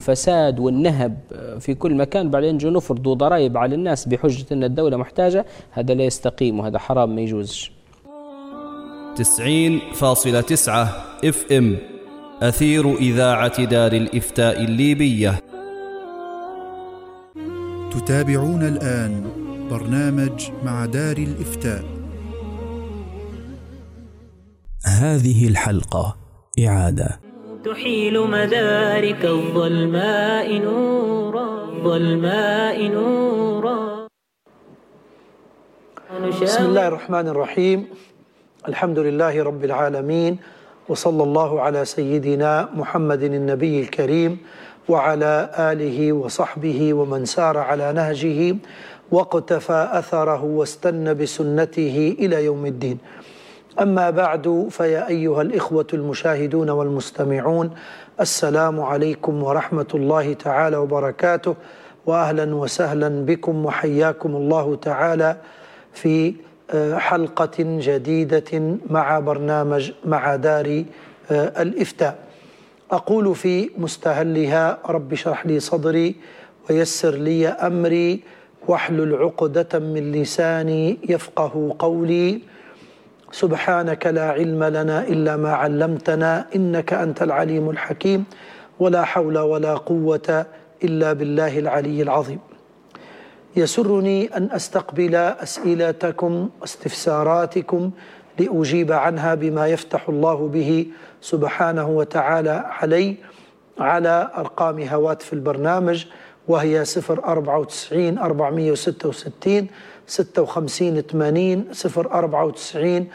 والفساد والنهب في كل مكان، بعدين نجي نفرضوا ضرائب على الناس بحجة أن الدولة محتاجة. هذا لا يستقيم وهذا حرام ما يجوزش. 90.9 FM أثير إذاعة دار الإفتاء الليبية. تتابعون الآن برنامج مع دار الإفتاء. هذه الحلقة إعادة. تحيل مدارك الظلماء نورا. بسم الله الرحمن الرحيم. الحمد لله رب العالمين، وصلى الله على سيدنا محمد النبي الكريم وعلى آله وصحبه ومن سار على نهجه واقتفى أثره واستنى بسنته إلى يوم الدين. أما بعد، فيا أيها الإخوة المشاهدون والمستمعون، السلام عليكم ورحمة الله تعالى وبركاته، وأهلا وسهلا بكم وحياكم الله تعالى في حلقة جديدة مع برنامج مع دار الإفتاء. أقول في مستهلها: رب اشرح لي صدري ويسر لي أمري واحلل عقدة من لساني يفقه قولي. سبحانك لا علم لنا إلا ما علمتنا إنك أنت العليم الحكيم، ولا حول ولا قوة إلا بالله العلي العظيم. يسرني أن أستقبل أسئلتكم واستفساراتكم لأجيب عنها بما يفتح الله به سبحانه وتعالى علي على أرقام هواتف البرنامج، وهي 094 466 56 80 094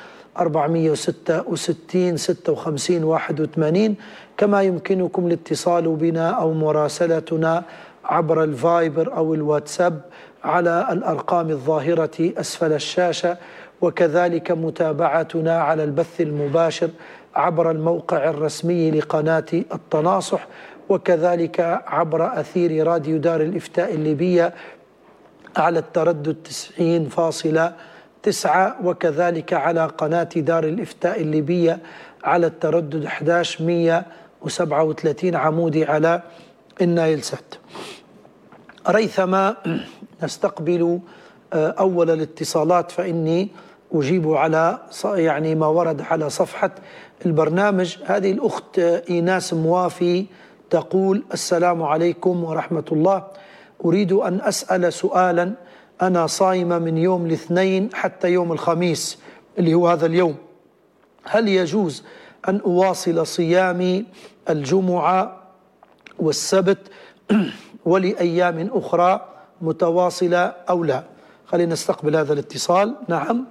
466 56 81. كما يمكنكم الاتصال بنا أو مراسلتنا عبر الفايبر أو الواتساب على الأرقام الظاهرة أسفل الشاشة، وكذلك متابعتنا على البث المباشر عبر الموقع الرسمي لقناة التناصح، وكذلك عبر أثير راديو دار الإفتاء الليبية على التردد 90.9، وكذلك على قناة دار الإفتاء الليبية على التردد 11137 عمودي على النايل سات. ريثما نستقبل أول الاتصالات، فإني أجيب على ما ورد على صفحة البرنامج. هذه الأخت إيناس موافي تقول: السلام عليكم ورحمة الله، أريد أن أسأل سؤالا. أنا صائمة من يوم الاثنين حتى يوم الخميس اللي هو هذا اليوم، هل يجوز أن أواصل صيامي الجمعة والسبت ولأيام أخرى متواصلة أو لا؟ خلينا نستقبل هذا الاتصال. نعم،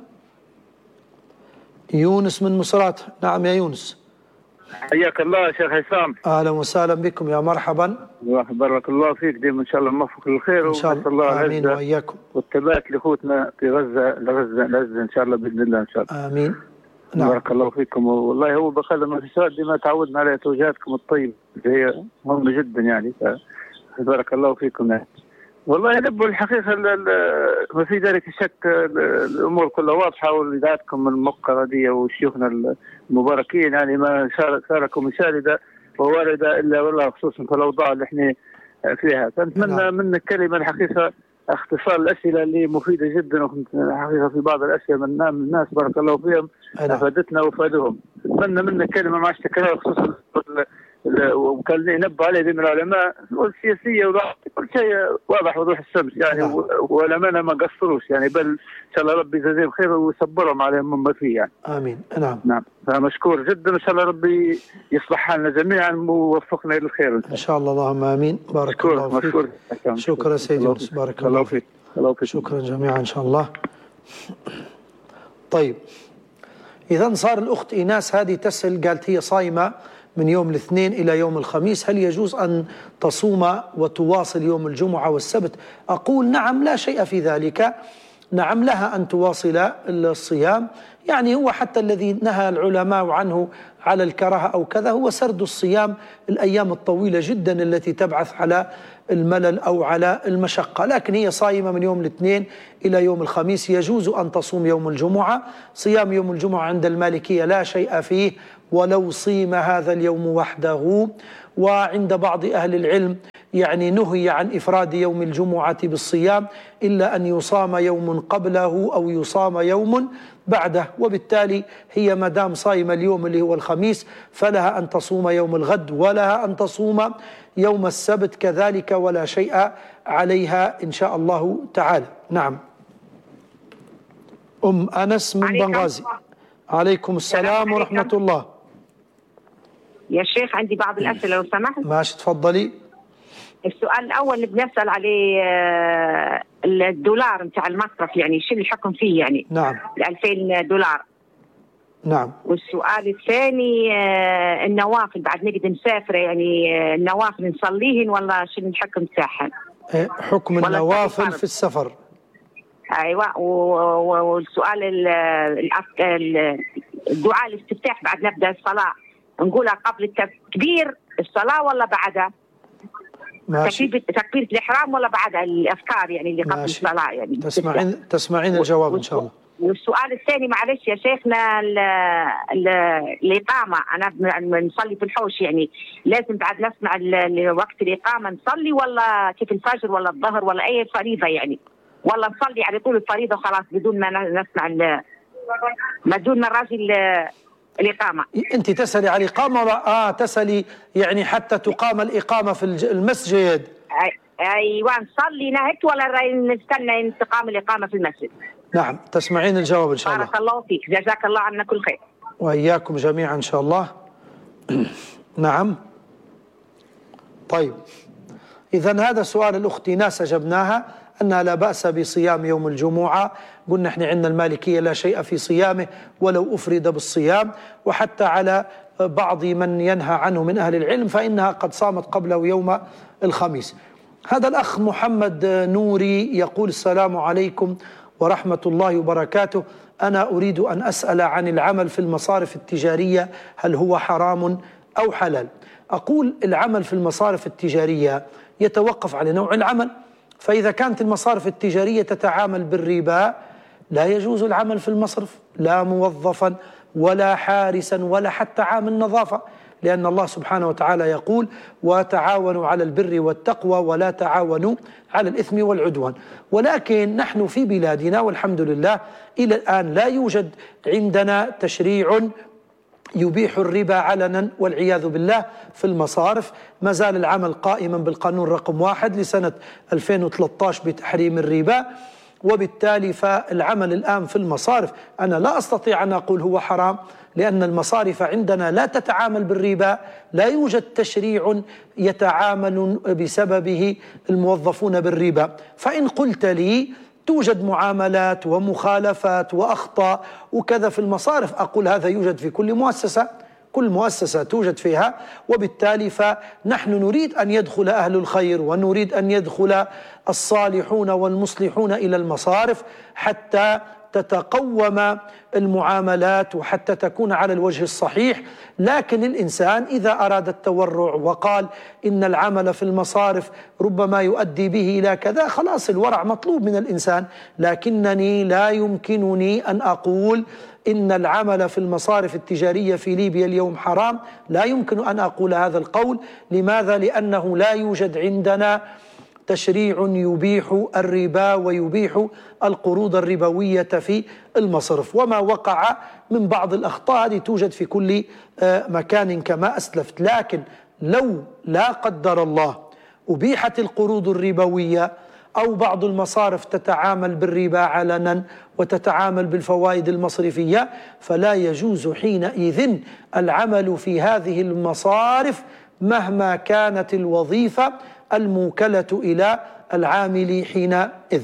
يونس من مصرات. نعم يا يونس. حياك الله يا شيخ هيثم. أهلا وسهلا بكم، يا مرحبا. بارك الله فيك، ديما إن شاء الله موفق للخير إن شاء الله. آمين وإياكم، والثبات لأخوتنا في غزة إن شاء الله بإذن الله إن شاء الله. آمين. نعم. بارك الله فيكم. والله هو بخلي ما في سؤال دي ما تعودنا على توجيهاتكم الطيبة، هي مهمة جدا يعني. بارك الله فيكم يعني. والله نبوا الحقيقة ما في ذلك الشك، الأمور كلها واضحة، وإذاعتكم الموقرة دي وشيوخنا المباركين يعني ما شاركوا مشاردة وواردة إلا والله، خصوصا في الأوضاع اللي احنا فيها. فنتمنى منك كلمة الحقيقة اختصار الأسئلة اللي مفيدة جدا، وكنت الحقيقة في بعض الأسئلة من الناس بارك الله فيهم أفادتنا وفادهم. نتمنى منك كلمة مع تكرار، خصوصا وكان ينبه عليه من العلماء والسياسية وكل شيء واضح وضوح الشمس يعني. والأمانة ما قصروش يعني، بل إن شاء الله ربي يجزيهم خير ويصبرهم عليهم ما فيه يعني. آمين. نعم نعم، فمشكور جدا، إن شاء الله ربي يصلح حالنا جميعا ووفقنا للخير إن شاء الله. اللهم آمين. بارك الله فيك. شكرا سيدي يونس، بارك الله فيك. شكرا جميعا إن شاء الله. طيب، إذا صار الأخت إيناس هذه تسأل، قالت هي صايمة من يوم الاثنين إلى يوم الخميس، هل يجوز أن تصوم وتواصل يوم الجمعة والسبت؟ أقول نعم، لا شيء في ذلك. نعم، لها أن تواصل الصيام يعني. هو حتى الذي نهى العلماء عنه على الكراهة أو كذا هو سرد الصيام الأيام الطويلة جدا التي تبعث على الملل أو على المشقة. لكن هي صايمة من يوم الاثنين إلى يوم الخميس، يجوز أن تصوم يوم الجمعة. صيام يوم الجمعة عند المالكية لا شيء فيه ولو صيم هذا اليوم وحده. وعند بعض أهل العلم يعني نهي عن إفراد يوم الجمعة بالصيام إلا أن يصام يوم قبله أو يصام يوم بعده، وبالتالي هي مدام صايمة اليوم اللي هو الخميس فلها أن تصوم يوم الغد ولها أن تصوم يوم السبت كذلك، ولا شيء عليها إن شاء الله تعالى. نعم. أم أنس من بنغازي. عليكم السلام ورحمة الله. يا شيخ عندي بعض الأسئلة لو سمحت. ماشي تفضلي. السؤال الأول اللي بنسأل عليه الدولار نتاع المصرف، يعني شو الحكم فيه يعني؟ نعم. 2000 دولار. نعم. والسؤال الثاني النوافل بعد نقدر نسافر، يعني النوافل نصليهن ولا شو الحكم تاعهن؟ حكم النوافل في السفر. ايوه. والسؤال الدعاء الاستفتاح بعد نبدا الصلاه نقولها قبل تكبير الصلاه ولا بعدها؟ تكبيرة الإحرام ولا بعد الأذكار يعني اللي قبل الصلاة يعني؟ تسمعين الجواب إن شاء الله. والسؤال الثاني معلش يا شيخنا، الإقامة أنا نصلي في الحوش، يعني لازم بعد نسمع وقت الإقامة نصلي ولا كيف الفجر ولا الظهر ولا أي فريضة يعني، ولا نصلي على طول الفريضة خلاص بدون ما نسمع بدون ما الراجل الإقامة؟ أنت تسألي على الإقامة تسألي يعني حتى تقام الإقامة في المسجد؟ أيوة نصلي نهت ولا نستنى تقام الإقامة في المسجد؟ نعم تسمعين الجواب إن شاء الله. بارك الله فيك، جزاك الله عنا كل خير. وإياكم جميعا إن شاء الله. نعم. طيب إذن هذا سؤال الأخت ناس أجبناها أنها لا بأس بصيام يوم الجمعة. قلنا إحنا عندنا المالكية لا شيء في صيامه ولو أفرد بالصيام، وحتى على بعض من ينهى عنه من أهل العلم فإنها قد صامت قبله يوم الخميس. هذا الأخ محمد نوري يقول: السلام عليكم ورحمة الله وبركاته، أنا أريد أن أسأل عن العمل في المصارف التجارية، هل هو حرام أو حلال؟ أقول العمل في المصارف التجارية يتوقف على نوع العمل، فإذا كانت المصارف التجارية تتعامل بالربا لا يجوز العمل في المصرف، لا موظفا ولا حارسا ولا حتى عامل نظافة، لأن الله سبحانه وتعالى يقول: وتعاونوا على البر والتقوى ولا تعاونوا على الإثم والعدوان. ولكن نحن في بلادنا والحمد لله إلى الآن لا يوجد عندنا تشريع يبيح الربا علنا والعياذ بالله في المصارف. ما زال العمل قائما بالقانون رقم 1 لسنة 2013 بتحريم الربا، وبالتالي فالعمل الآن في المصارف أنا لا أستطيع أن أقول هو حرام، لأن المصارف عندنا لا تتعامل بالربا، لا يوجد تشريع يتعامل بسببه الموظفون بالربا. فإن قلت لي توجد معاملات ومخالفات وأخطاء وكذا في المصارف، أقول هذا يوجد في كل مؤسسة، كل مؤسسة توجد فيها، وبالتالي فنحن نريد أن يدخل أهل الخير ونريد أن يدخل الصالحون والمصلحون إلى المصارف حتى تتقوم المعاملات وحتى تكون على الوجه الصحيح. لكن الإنسان إذا أراد التورع وقال إن العمل في المصارف ربما يؤدي به إلى كذا، خلاص الورع مطلوب من الإنسان. لكنني لا يمكنني أن أقول إن العمل في المصارف التجارية في ليبيا اليوم حرام، لا يمكن أن أقول هذا القول. لماذا؟ لأنه لا يوجد عندنا تشريع يبيح الربا ويبيح القروض الربوية في المصرف. وما وقع من بعض الأخطاء هذه توجد في كل مكان كما أسلفت. لكن لو لا قدر الله أبيحت القروض الربوية أو بعض المصارف تتعامل بالربا علنا وتتعامل بالفوائد المصرفية، فلا يجوز حينئذ العمل في هذه المصارف مهما كانت الوظيفة الموكلة إلى العامل حينئذ.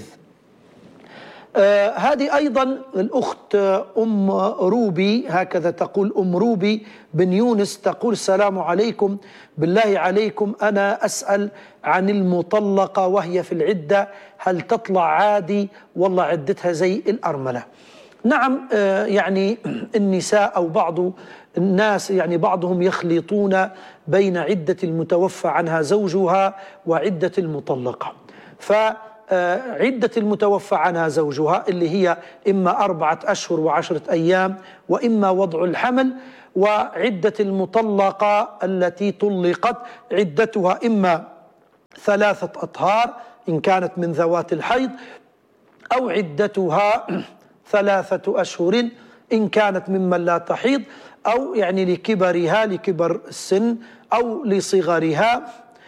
هذه أيضا الأخت أم روبي، هكذا تقول أم روبي بن يونس، تقول: السلام عليكم، بالله عليكم أنا أسأل عن المطلقة وهي في العدة، هل تطلع عادي والله عدتها زي الأرملة؟ نعم، يعني النساء أو بعض الناس يعني بعضهم يخلطون بين عدة المتوفى عنها زوجها وعدة المطلقة. فعدة المتوفى عنها زوجها اللي هي إما 4 أشهر و10 أيام وإما وضع الحمل، وعدة المطلقة التي طلقت عدتها إما 3 أطهار إن كانت من ذوات الحيض، أو عدتها 3 أشهر إن كانت ممن لا تحيض، أو يعني لكبرها، لكبر السن، أو لصغرها،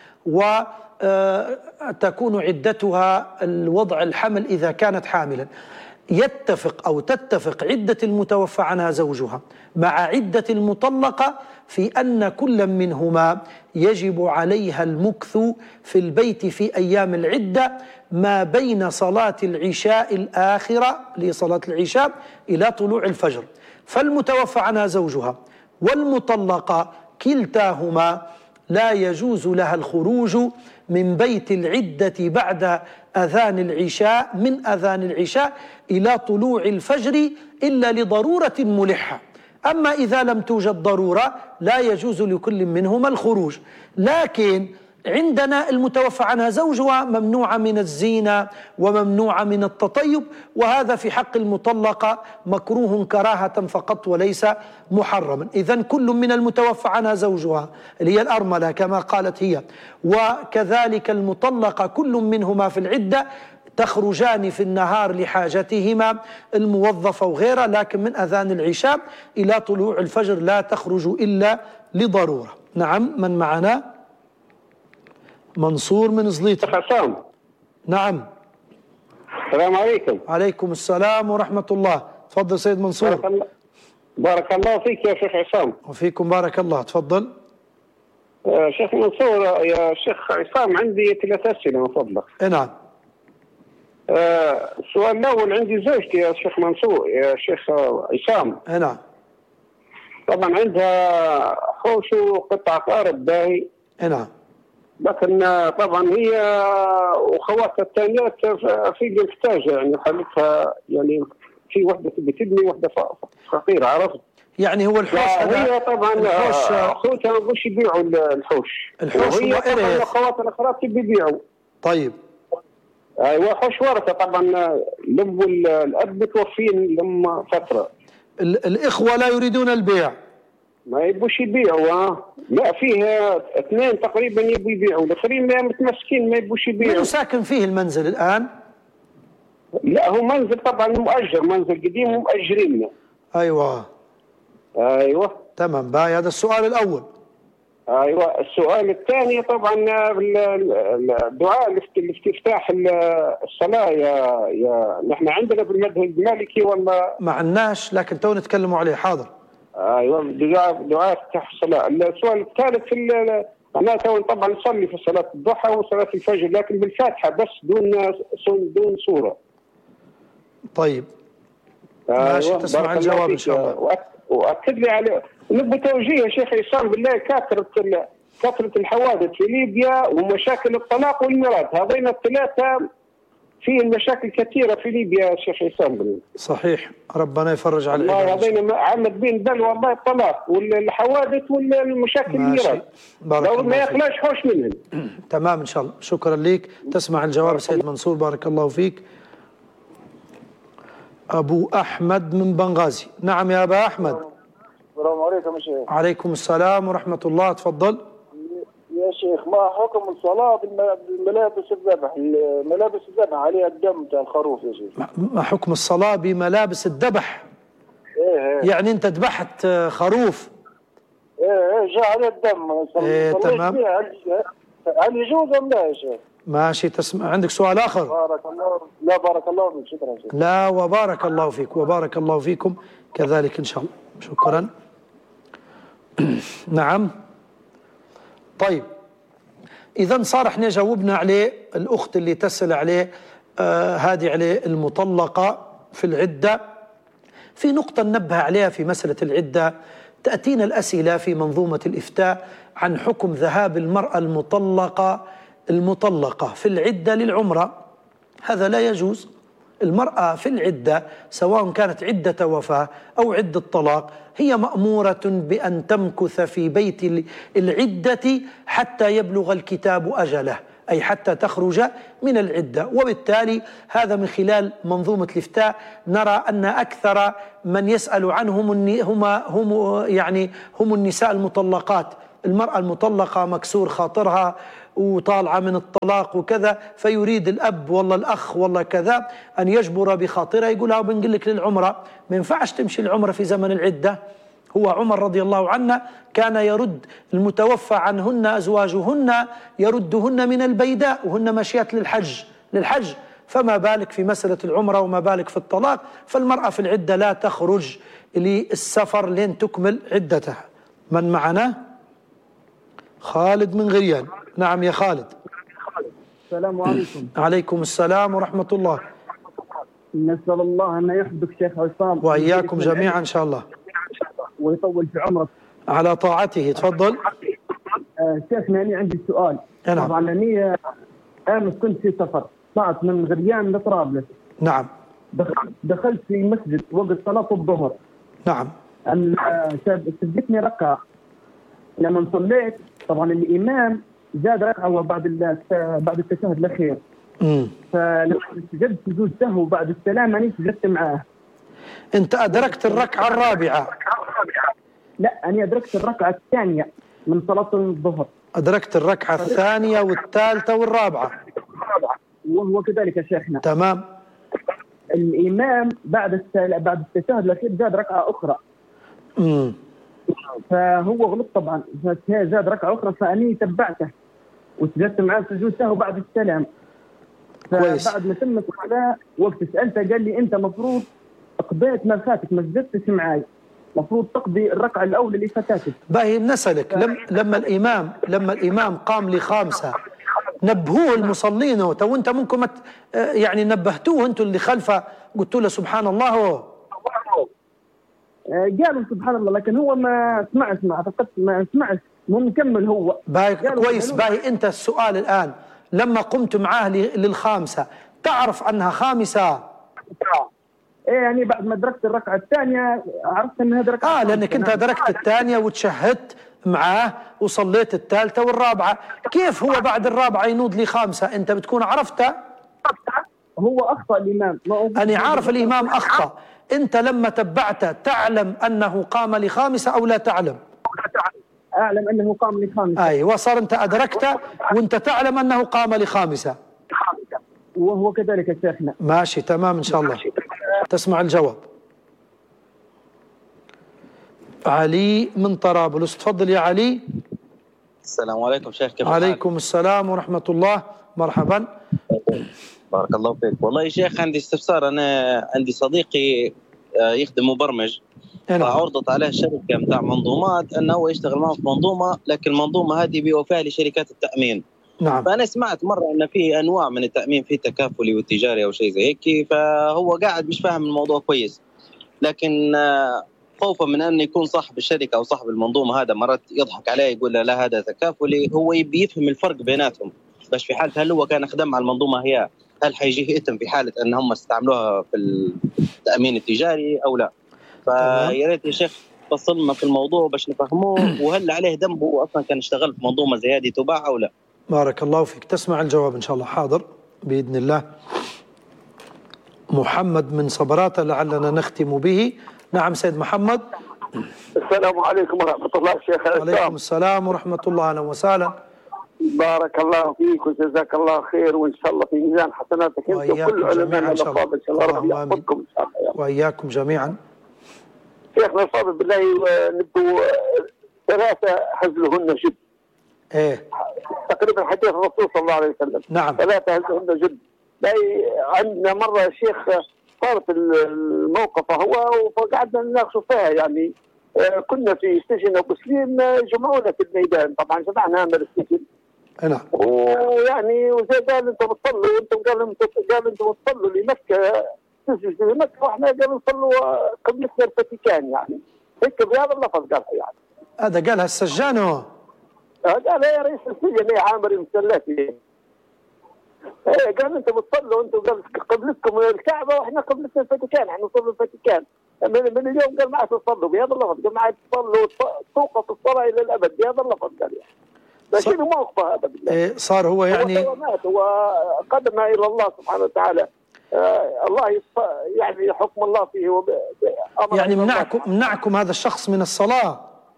وتكون عدتها الوضع الحمل إذا كانت حاملا. يتفق أو تتفق عدة المتوفى عنها زوجها مع عدة المطلقة في أن كل منهما يجب عليها المكث في البيت في أيام العدة ما بين صلاة العشاء الآخرة لصلاة العشاء إلى طلوع الفجر. فالمتوفى عنها زوجها والمطلقة كلتاهما لا يجوز لها الخروج من بيت العدة بعد أذان العشاء، من أذان العشاء إلى طلوع الفجر إلا لضرورة ملحة. أما إذا لم توجد ضرورة لا يجوز لكل منهما الخروج. لكن عندنا المتوفى عنها زوجها ممنوعة من الزينة وممنوعة من التطيب، وهذا في حق المطلقة مكروه كراهة فقط وليس محرما. إذن كل من المتوفى عنها زوجها اللي هي الأرملة كما قالت هي، وكذلك المطلقة كل منهما في العدة تخرجان في النهار لحاجتهما الموظفة وغيرها، لكن من أذان العشاء إلى طلوع الفجر لا تخرج إلا لضرورة. نعم، من معنا؟ منصور من زليطة. حسام. نعم. السلام عليكم. عليكم السلام ورحمة الله. تفضل سيد منصور. بارك الله فيك يا شيخ عصام. وفيكم بارك الله. تفضل. شيخ منصور، يا شيخ عصام عندي 3 أسئلة من فضلك. نعم. السؤال الأول، عندي زوجتي يا شيخ منصور يا شيخ عصام. نعم. طبعا عندها حوش وقطع قارب باهي. نعم. لكن طبعا هي واخواتها الثانيات في محتاجه، يعني حالتها يعني في وحده تبي تبني وحده فقيره، عرفت؟ يعني هو الحوش هذا هي طبعا اخوتها ما بغوش يبيعوا الحوش. الحوش هو طبعا الاخوات الاخرى تبي يبيعوا. طيب. ايوه، حوش ورثه طبعا، لم الاب متوفين لما فتره. الاخوه لا يريدون البيع. ما يبوش يبيعوا. لا، فيه 2 تقريبا يبوا يبيعوا، الاخرين متمسكين ما يبوش يبيعوا. من ساكن فيه المنزل الان؟ لا، هو منزل طبعا مؤجر، منزل قديم ومؤجرين. ايوه تمام. باي، هذا السؤال الاول. ايوه، السؤال الثاني طبعا الدعاء لافتتاح الصلاه، يا نحن عندنا بالمذهب المالكي ولا ما عندناش، لكن تو نتكلموا عليه. حاضر. ايوه، دعاء افتتاح الصلاه. السؤال الثالث انا طبعا نصلي في صلاه الضحى وصلاه الفجر، لكن بالفاتحه بس دون سوره. طيب ماشي، تسمع الجواب ان شاء الله. واكد لي على نبغى توجيه يا شيخ عصام بالله، كثره الحوادث في ليبيا ومشاكل الطلاق والميراث، هذين ال3 في مشاكل كثيره في ليبيا يا شيخ عصام بالله. صحيح، ربنا يفرج على والله هذين عمد بين بل والله الطلاق والحوادث والمشاكل الميراث، لو ما يخلاش حوش منهم. تمام ان شاء الله. شكرا لك. تسمع الجواب سيد منصور. بارك الله فيك. أبو أحمد من بنغازي. نعم يا أبا أحمد. السلام عليكم يا شيخ. عليكم السلام ورحمة الله. تفضل يا شيخ. ما حكم الصلاة بملابس الذبح؟ ملابس الذبح عليها الدم تاع الخروف يا شيخ. ما حكم الصلاة بملابس الذبح؟ ايه يعني أنت ذبحت خروف؟ ايه جاء عليه الدم. تمام. هل يجوز أم لا يا شيخ؟ ماشي. تسمع، عندك سؤال آخر؟ بارك الله. لا بارك الله فيك. شكرا شيخ. لا، وبارك الله فيك وبارك الله فيكم كذلك إن شاء الله. شكرا. نعم. طيب، إذا صار احنا جاوبنا عليه. الأخت اللي تسأل عليه هذه عليه المطلقة في العدة. في نقطة ننبه عليها في مسألة العدة. تأتينا الأسئلة في منظومة الإفتاء عن حكم ذهاب المرأة المطلقة في العدة للعمرة. هذا لا يجوز. المرأة في العدة سواء كانت عدة وفاة أو عدة طلاق هي مأمورة بأن تمكث في بيت العدة حتى يبلغ الكتاب أجله، أي حتى تخرج من العدة. وبالتالي هذا من خلال منظومة الإفتاء نرى أن أكثر من يسأل عنهم هم النساء المطلقات. المرأة المطلقة مكسور خاطرها وطالعة من الطلاق وكذا، فيريد الأب والله الأخ والله كذا أن يجبر بخاطره، يقولها بنقول لك للعمرة ما ينفعش تمشي العمرة في زمن العدة. هو عمر رضي الله عنه كان يرد المتوفى عنهن أزواجهن يردهن من البيداء وهن ماشيات للحج، فما بالك في مسألة العمرة وما بالك في الطلاق. فالمرأة في العدة لا تخرج للسفر لين تكمل عدتها. من معنا؟ خالد من غريان. نعم يا خالد. السلام عليكم. عليكم السلام ورحمة الله. نسأل الله أن يحفظك شيخ عصام وإياكم جميعا إن شاء الله ويطول في عمرك على طاعته. تفضل. شيخنا أنا عندي سؤال. نعم. طبعا أنا أمس كنت في سفر، طلعت من غريان لطرابلس. نعم. دخلت في مسجد وقت صلاة الظهر. نعم. سجدتني ركعة. لما صليت طبعا الإمام زاد ركعة بعد التشهد الأخير. فلما سجدت سجود سهو بعد السلام أنا سجدت معاه. أنت أدركت الركعة الرابعة؟ لا، أنا أدركت الركعة الثانية من صلاة الظهر. أدركت الركعة الثانية والثالثة والرابعة. وهو كذلك يا شيخنا. تمام. الإمام بعد التشهد الأخير زاد ركعة أخرى. فهو غلط طبعا، زاد ركعة أخرى فأني تبعته وسجدت معاه سجود سهو بعد السلام. فبعد ما تمت الصلاة وقت سألته قال لي أنت مفروض قضيت ما فاتك، ما سجدتش معي، مفروض تقضي الركعة الأولى اللي فاتتك. باهي نسألك لما الإمام قام لخامسة نبهوه المصلين، وانت ممكن يعني نبهتوه انتوا اللي خلفه، قلتوا له سبحان الله. قالوا سبحان الله لكن هو ما سمعش، ما اعتقدش ما سمعش، مو مكمل هو. باهي كويس. باهي انت السؤال الآن لما قمت معاه للخامسة تعرف أنها خامسة؟ ايه يعني بعد ما أدركت الركعة الثانية عرفت أنها ركعة لأنك أنت أدركت الثانية وتشهدت معاه وصليت الثالثة والرابعة. كيف هو بعد الرابعة ينوض لي خامسة؟ أنت بتكون عرفته. هو أخطأ الإمام. أنا عارف الإمام أخطأ. أنت لما تبعته تعلم أنه قام لخامسة أو لا تعلم؟ أعلم أنه قام لخامسة. أيوة، وصار أنت أدركته وأنت تعلم أنه قام لخامسة. وهو كذلك يا شيخنا. ماشي تمام إن شاء الله. تسمع الجواب. علي من طرابلس. تفضل يا علي. السلام عليكم شيخ، كيف عليكم السلام ورحمة الله. مرحبا. بارك الله فيك. والله يا شيخ عندي استفسار. أنا عندي صديقي يخدم مبرمج، فعرضت عليه شركة متاع منظومات أنه هو يشتغل معه في منظومة، لكن المنظومة هذه بيوفيها لشركات التأمين. نعم. فأنا سمعت مرة أن في أنواع من التأمين، في تكافلي والتجاري أو شيء زي هيك، فهو قاعد مش فاهم الموضوع كويس، لكن خوفا من أن يكون صاحب الشركة أو صاحب المنظومة هذا مرات يضحك عليه يقول له لا هذا تكافلي، هو يبي يفهم الفرق بيناتهم، باش في حالة هل هو كان خدم مع المنظومة هي هل حيجيه إثم في حالة أن هم استعملوها في التأمين التجاري أو لا. فيا ريت يا شيخ تفصل لنا في الموضوع باش نفهموه، وهل عليه ذنب هو أصلا كان اشتغل في منظومة زي هذه تباع أو لا. بارك الله فيك. تسمع الجواب إن شاء الله. حاضر بإذن الله. محمد من صبرات لعلنا نختم به. نعم سيد محمد. السلام عليكم ورحمة الله شيخ عصام. وعليكم السلام ورحمة الله. أهلا وسهلا. بارك الله فيك وجزاك الله خير، وإن شاء الله في ميزان حسناتك أنت وكل علماء الأفاضل إن شاء الله رب يحفظكم إن شاء الله. وإياكم جميعا. شيخنا الفاضل بالله نبدو ثلاثة هزلهن جد. إيه تقريبا حديث الرسول صلى الله عليه وسلم. نعم. ثلاثة هزلهن جد. عندنا مرة يا شيخ صارت الموقف هو وقعدنا نناقشوا فيها، يعني كنا في سجن أبو سليم جمعونا في الميدان، طبعا جمعنا من السجن. نعم. ويعني وزي قال انتم بتصلوا وانتم قال انتم بتصلوا لمكة، تسجدوا لمكة، واحنا قالوا نصلوا قبلتنا الفاتيكان، يعني هيك بهذا اللفظ قالها. يعني هذا قالها السجان هو؟ قالها يا رئيس السجن يا عامر المسلاتي. قال انتم بتصلوا، انتم قال قبلتكم الكعبة واحنا قبلتنا الفاتيكان، احنا نصلوا الفاتيكان. من اليوم قال ما عاد تصلوا بهذا اللفظ، قال ما عاد تصلوا توقف الصلاة إلى الأبد بهذا اللفظ قال. يعني لكن موقفه هذا بالله. صار هو يعني هو قدم إلى الله سبحانه وتعالى. الله يعني حكم الله فيه يعني منعكم هذا الشخص من الصلاة.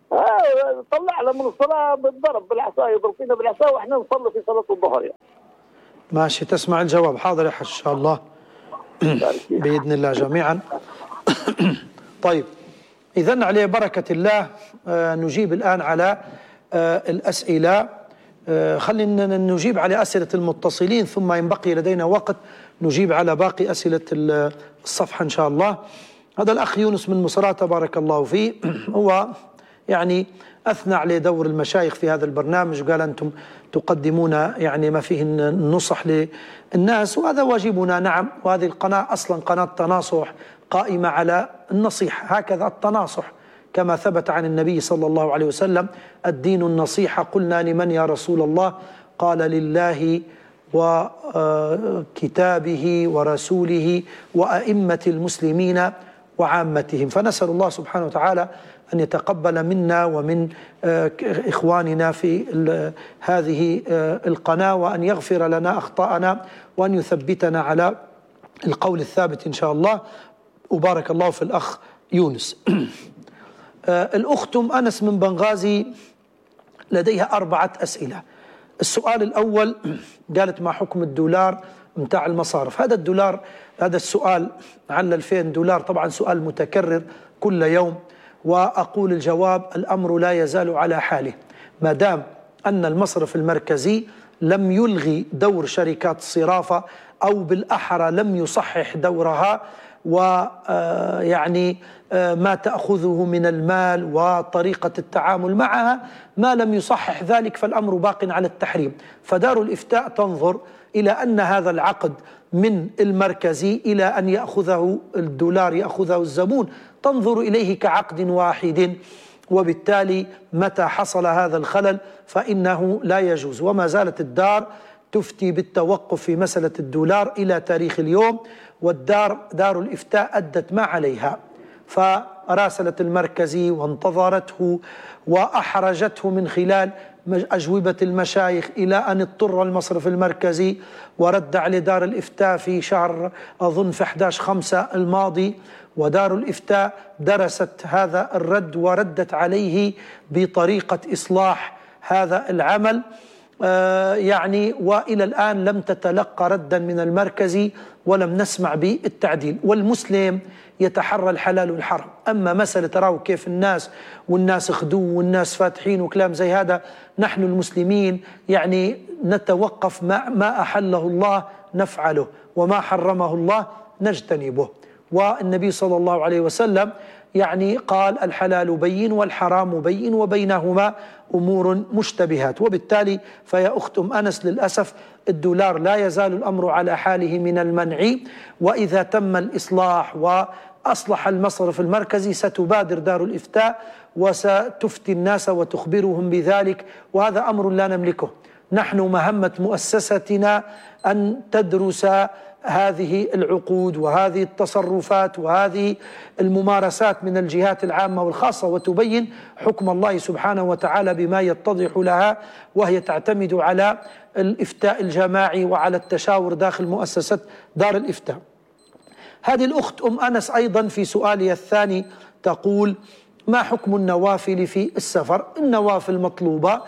طلعنا من الصلاه بالضرب بالعصا، يضرب فينا بالعصا واحنا نصلي في صلاه الظهر يعني. ماشي، تسمع الجواب. حاضر يا حج ان شاء الله باذن الله جميعا. طيب اذا عليه بركه الله نجيب الان على الاسئله. خلينا نجيب على اسئله المتصلين، ثم ينبقي لدينا وقت نجيب على باقي اسئله الصفحه ان شاء الله. هذا الاخ يونس من مصراتة بارك الله فيه، هو يعني اثنى على دور المشايخ في هذا البرنامج، قال انتم تقدمون يعني ما فيه النصح للناس، وهذا واجبنا. نعم، وهذه القناه اصلا قناه تناصح قائمه على النصيحه، هكذا التناصح كما ثبت عن النبي صلى الله عليه وسلم: الدين النصيحه. قلنا لمن يا رسول الله؟ قال لله وكتابه ورسوله وأئمة المسلمين وعامتهم. فنسأل الله سبحانه وتعالى أن يتقبل منا ومن إخواننا في هذه القناة، وأن يغفر لنا أخطاءنا، وأن يثبتنا على القول الثابت إن شاء الله. وبارك الله في الأخ يونس. الأخت أنس من بنغازي لديها 4 أسئلة. السؤال الأول قالت: ما حكم الدولار متاع المصارف؟ هذا الدولار، هذا السؤال عن 2000 دولار طبعا سؤال متكرر كل يوم، وأقول الجواب: الأمر لا يزال على حاله ما دام أن المصرف المركزي لم يلغي دور شركات الصرافة، أو بالأحرى لم يصحح دورها، ويعني ما تأخذه من المال وطريقة التعامل معها، ما لم يصحح ذلك فالأمر باق على التحريم. فدار الإفتاء تنظر إلى أن هذا العقد من المركزي إلى أن يأخذه الدولار يأخذه الزبون، تنظر إليه كعقد واحد، وبالتالي متى حصل هذا الخلل فإنه لا يجوز. وما زالت الدار تفتي بالتوقف في مسألة الدولار إلى تاريخ اليوم، دار الإفتاء أدت ما عليها، فراسلت المركزي وانتظرته وأحرجته من خلال أجوبة المشايخ، إلى أن اضطر المصرف المركزي ورد على دار الإفتاء في شهر أظن في 11/5 الماضي، ودار الإفتاء درست هذا الرد وردت عليه بطريقة إصلاح هذا العمل يعني، وإلى الآن لم تتلقى ردا من المركزي ولم نسمع بالتعديل. والمسلم يتحرى الحلال والحرام. أما مسألة راو كيف والناس خدوه والناس فاتحين وكلام زي هذا، نحن المسلمين يعني نتوقف ما أحله الله نفعله، وما حرمه الله نجتنبه. والنبي صلى الله عليه وسلم يعني قال: الحلال بين والحرام بين وبينهما أمور مشتبهات. وبالتالي فيا أخت أنس للأسف الدولار لا يزال الأمر على حاله من المنع، وإذا تم الإصلاح وأصلح المصرف المركزي ستبادر دار الإفتاء وستفتي الناس وتخبرهم بذلك، وهذا أمر لا نملكه. نحن مهمة مؤسستنا أن تدرس هذه العقود وهذه التصرفات وهذه الممارسات من الجهات العامة والخاصة، وتبين حكم الله سبحانه وتعالى بما يتضح لها، وهي تعتمد على الإفتاء الجماعي وعلى التشاور داخل مؤسسة دار الإفتاء. هذه الأخت أنس أيضا في سؤالها الثاني تقول: ما حكم النوافل في السفر؟ النوافل مطلوبة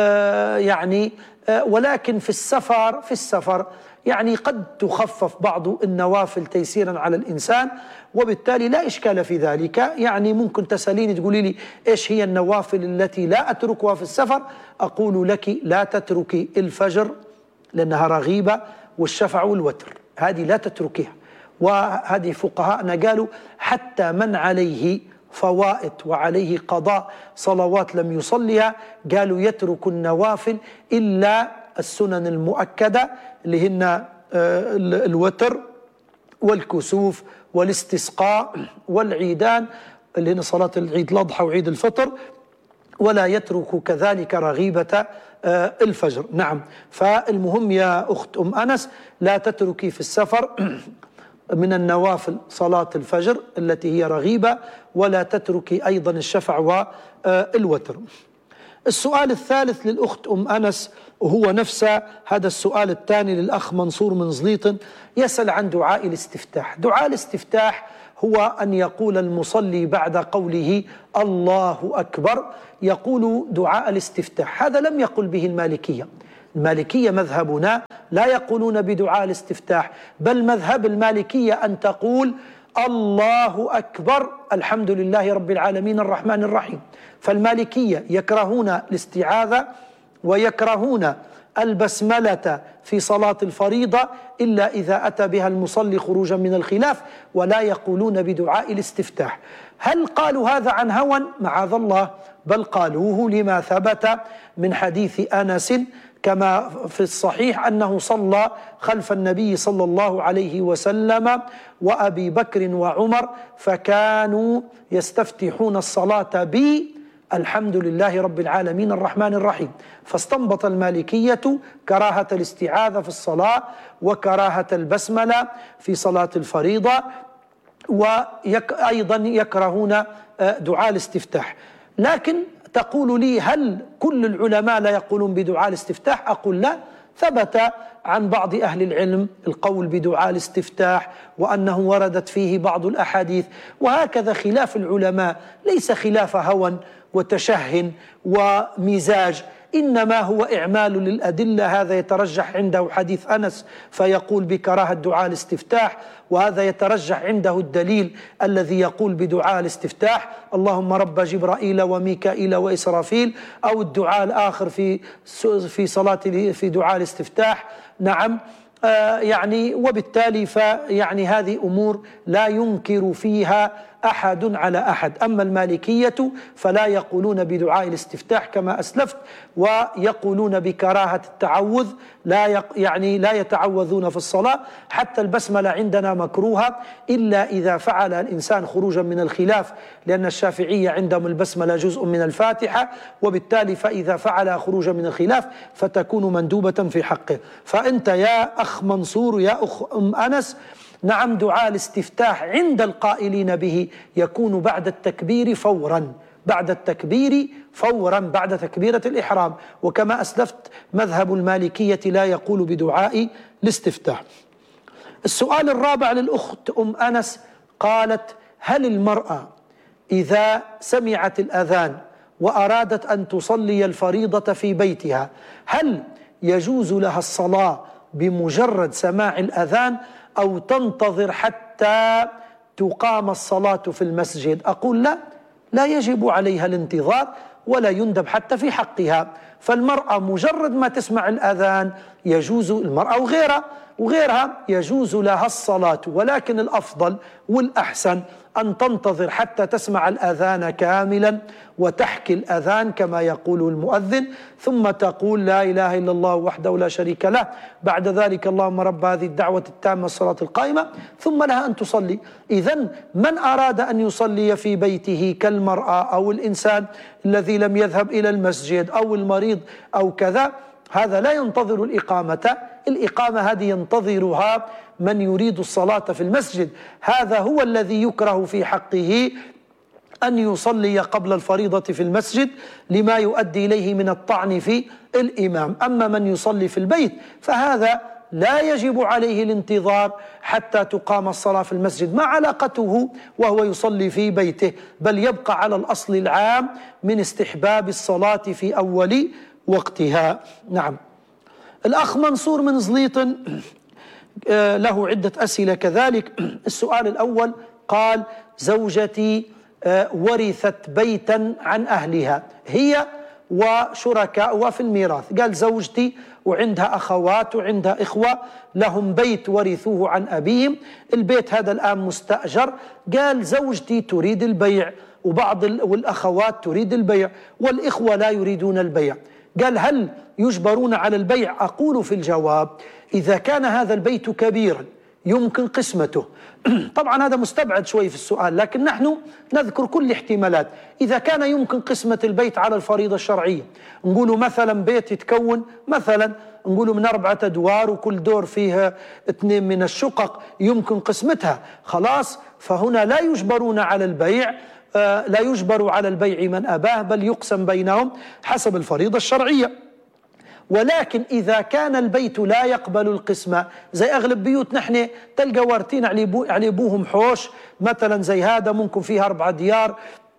يعني، ولكن في السفر يعني قد تخفف بعض النوافل تيسيرا على الإنسان، وبالتالي لا إشكال في ذلك. يعني ممكن تسأليني تقولي لي إيش هي النوافل التي لا أتركها في السفر؟ أقول لك: لا تتركي الفجر لأنها رغيبة، والشفع والوتر هذه لا تتركيها. وهذه فقهاءنا قالوا حتى من عليه فوائت وعليه قضاء صلوات لم يصليها، قالوا يترك النوافل إلا السنن المؤكدة اللي هن الوتر والكسوف والاستسقاء والعيدان اللي هن صلاة العيد الأضحى وعيد الفطر، ولا يترك كذلك رغيبة الفجر. نعم، فالمهم يا أخت أنس لا تتركي في السفر من النوافل صلاة الفجر التي هي رغيبة، ولا تتركي أيضا الشفع والوتر. السؤال الثالث للأخت أنس وهو نفس هذا السؤال الثاني للأخ منصور من زليطن، يسأل عن دعاء الاستفتاح. دعاء الاستفتاح هو أن يقول المصلي بعد قوله الله أكبر يقول دعاء الاستفتاح. هذا لم يقل به المالكية. المالكية مذهبنا لا يقولون بدعاء الاستفتاح، بل مذهب المالكية أن تقول الله أكبر الحمد لله رب العالمين الرحمن الرحيم. فالمالكية يكرهون الاستعاذة ويكرهون البسملة في صلاة الفريضة إلا إذا أتى بها المصلي خروجا من الخلاف، ولا يقولون بدعاء الاستفتاح. هل قالوا هذا عن هوى؟ معاذ الله، بل قالوه لما ثبت من حديث أنس كما في الصحيح أنه صلى خلف النبي صلى الله عليه وسلم وأبي بكر وعمر، فكانوا يستفتحون الصلاة الحمد لله رب العالمين الرحمن الرحيم. فاستنبط المالكية كراهة الاستعاذة في الصلاة وكراهة البسملة في صلاة الفريضة، وأيضا يكرهون دعاء الاستفتاح. لكن تقول لي هل كل العلماء لا يقولون بدعاء الاستفتاح؟ أقول لا، ثبت عن بعض أهل العلم القول بدعاء الاستفتاح وأنه وردت فيه بعض الأحاديث، وهكذا خلاف العلماء ليس خلاف هوى وتشه ومزاج، إنما هو إعمال للأدلة. هذا يترجح عنده حديث أنس فيقول بكراهة دعاء الاستفتاح، وهذا يترجح عنده الدليل الذي يقول بدعاء الاستفتاح اللهم رب جبرائيل وميكائيل وإسرافيل، أو الدعاء الآخر في صلاة في دعاء الاستفتاح. نعم، يعني وبالتالي فيعني هذه أمور لا ينكر فيها أحد على أحد. أما المالكية فلا يقولون بدعاء الاستفتاح كما أسلفت، ويقولون بكراهة التعوذ، لا يتعوذون في الصلاة. حتى البسملة عندنا مكروهة إلا إذا فعل الإنسان خروجا من الخلاف، لأن الشافعية عندهم البسملة جزء من الفاتحة، وبالتالي فإذا فعل خروجا من الخلاف فتكون مندوبة في حقه. فأنت يا أخ منصور يا أخ أنس، نعم، دعاء الاستفتاح عند القائلين به يكون بعد التكبير فورا، بعد التكبير فورا، بعد تكبيرة الإحرام. وكما أسلفت مذهب المالكية لا يقول بدعاء الاستفتاح. السؤال الرابع للأخت أنس، قالت هل المرأة إذا سمعت الأذان وأرادت أن تصلي الفريضة في بيتها هل يجوز لها الصلاة بمجرد سماع الأذان أو تنتظر حتى تقام الصلاة في المسجد؟ أقول لا يجب عليها الانتظار ولا يندب حتى في حقها. فالمرأة مجرد ما تسمع الأذان يجوز، المرأة وغيرها يجوز لها الصلاة، ولكن الأفضل والأحسن أن تنتظر حتى تسمع الأذان كاملا وتحكي الأذان كما يقول المؤذن، ثم تقول لا إله إلا الله وحده لا شريك له، بعد ذلك اللهم رب هذه الدعوة التامة الصلاة القائمة، ثم لها أن تصلي. إذن من أراد أن يصلي في بيته كالمرأة أو الإنسان الذي لم يذهب إلى المسجد أو المريض أو كذا، هذا لا ينتظر الإقامة هذه ينتظرها من يريد الصلاة في المسجد. هذا هو الذي يكره في حقه أن يصلي قبل الفريضة في المسجد لما يؤدي إليه من الطعن في الإمام. أما من يصلي في البيت فهذا لا يجب عليه الانتظار حتى تقام الصلاة في المسجد، ما علاقته وهو يصلي في بيته، بل يبقى على الأصل العام من استحباب الصلاة في أول وقتها. نعم. الأخ منصور من زليط له عدة أسئلة كذلك. السؤال الأول قال زوجتي ورثت بيتا عن أهلها هي وشركاء في الميراث. قال زوجتي وعندها أخوات وعندها إخوة لهم بيت ورثوه عن أبيهم، البيت هذا الآن مستأجر. قال زوجتي تريد البيع وبعض والأخوات تريد البيع والإخوة لا يريدون البيع، قال هل يجبرون على البيع؟ أقول في الجواب إذا كان هذا البيت كبيرا يمكن قسمته طبعا هذا مستبعد شوي في السؤال، لكن نحن نذكر كل الاحتمالات. إذا كان يمكن قسمة البيت على الفريضة الشرعية، نقولوا مثلا بيت يتكون مثلا نقولوا من 4 أدوار وكل دور فيها 2 من الشقق يمكن قسمتها، خلاص فهنا لا يجبرون على البيع، لا يجبر على البيع من أباه، بل يقسم بينهم حسب الفريضة الشرعية. ولكن إذا كان البيت لا يقبل القسمة، زي أغلب بيوت نحن تلقى وارتين على أبوهم حوش مثلا زي هذا، ممكن فيها 4 ديار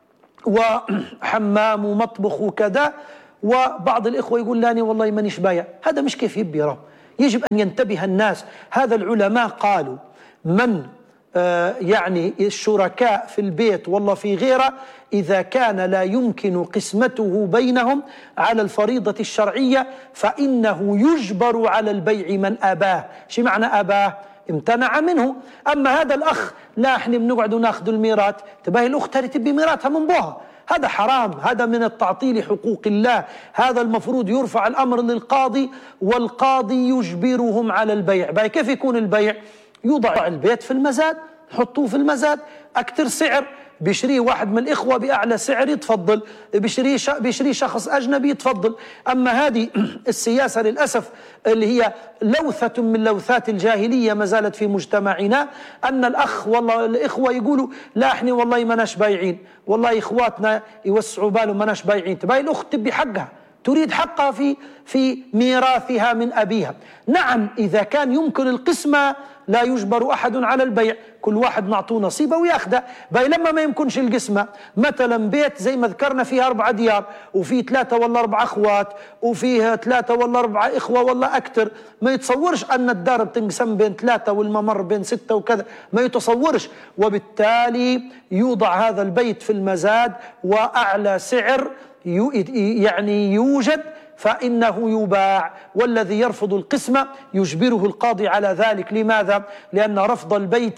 وحمام ومطبخ وكذا، وبعض الإخوة يقول لاني والله مانيش بايع. هذا مش كيف يبي، يجب أن ينتبه الناس. هذا العلماء قالوا من يعني الشركاء في البيت والله في غيره، إذا كان لا يمكن قسمته بينهم على الفريضة الشرعية فإنه يجبر على البيع من أباه. شو معنى أباه؟ امتنع منه. أما هذا الأخ لا، احنا بنقعد ناخذ الميراث، تباهي الأخت هذه تبي ميراثها من بوها، هذا حرام، هذا من التعطيل حقوق الله. هذا المفروض يرفع الأمر للقاضي، والقاضي يجبرهم على البيع. باي كيف يكون البيع؟ يوضع البيت في المزاد، نحطوه في المزاد، أكثر سعر بيشريه واحد من الإخوة بأعلى سعر يتفضل، بيشريه شخص أجنبي يتفضل. أما هذه السياسة للأسف اللي هي لوثة من لوثات الجاهلية ما زالت في مجتمعنا، أن الأخ والله الإخوة يقولوا لا احنا والله مناش بايعين، والله إخواتنا يوسعوا بالهم مناش بايعين. تباي الأخت تبي حقها، تريد حقها في ميراثها من أبيها. نعم إذا كان يمكن القسمة لا يجبر أحد على البيع، كل واحد نعطوه نصيبه وياخده. باي لما ما يمكنش القسمة، مثلا بيت زي ما ذكرنا فيه 4 ديار وفيه 3 ولا 4 أخوات وفيه 3 ولا 4 إخوة ولا أكثر، ما يتصورش أن الدار بتنقسم بين 3 والممر بين 6 وكذا، ما يتصورش. وبالتالي يوضع هذا البيت في المزاد، وأعلى سعر يعني يوجد فإنه يباع. والذي يرفض القسمة يجبره القاضي على ذلك. لماذا؟ لأن رفض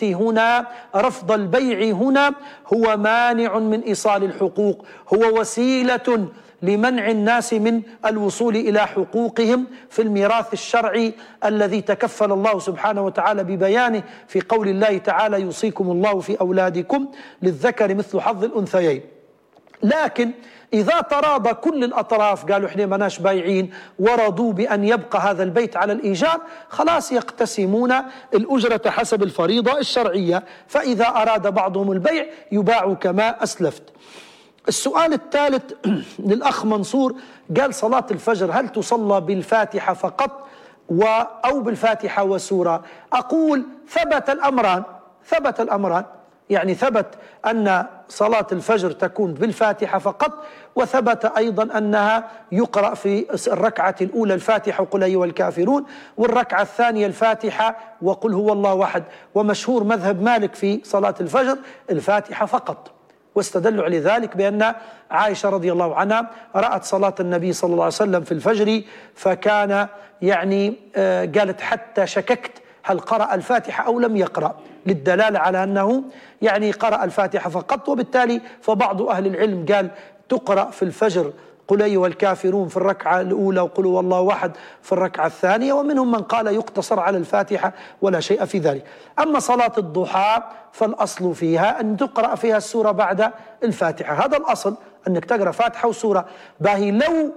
البيع هنا هو مانع من إيصال الحقوق، هو وسيلة لمنع الناس من الوصول إلى حقوقهم في الميراث الشرعي الذي تكفل الله سبحانه وتعالى ببيانه في قول الله تعالى: يوصيكم الله في أولادكم للذكر مثل حظ الأنثيين. لكن إذا تراضى كل الأطراف، قالوا إحنا مناش بايعين، ورضوا بأن يبقى هذا البيت على الإيجار، خلاص يقتسمون الأجرة حسب الفريضة الشرعية. فإذا أراد بعضهم البيع يباع كما أسلفت. السؤال الثالث للأخ منصور، قال صلاة الفجر هل تصلى بالفاتحة فقط أو بالفاتحة وسورة؟ أقول ثبت الأمران، يعني ثبت أن صلاة الفجر تكون بالفاتحة فقط، وثبت أيضا أنها يقرأ في الركعة الأولى الفاتحة وقل أيها الكافرون، والركعة الثانية الفاتحة وقل هو الله أحد. ومشهور مذهب مالك في صلاة الفجر الفاتحة فقط، واستدلوا على ذلك بأن عائشة رضي الله عنها رأت صلاة النبي صلى الله عليه وسلم في الفجر، فكان يعني قالت حتى شككت هل قرأ الفاتحة أو لم يقرأ، للدلالة على أنه يعني قرأ الفاتحة فقط. وبالتالي فبعض أهل العلم قال تقرأ في الفجر قل أيها الكافرون في الركعة الأولى وقل هو الله أحد في الركعة الثانية، ومنهم من قال يقتصر على الفاتحة ولا شيء في ذلك. أما صلاة الضحى فالأصل فيها أن تقرأ فيها السورة بعد الفاتحة، هذا الأصل أنك تقرأ فاتحة وسورة. باهي